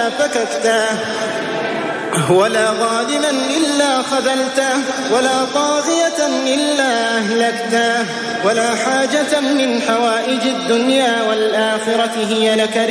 إلا فككته ولا ظالما إلا خذلته ولا طاغية إلا أهلكته ولا حاجة من حوائج الدنيا والآخرة هي لك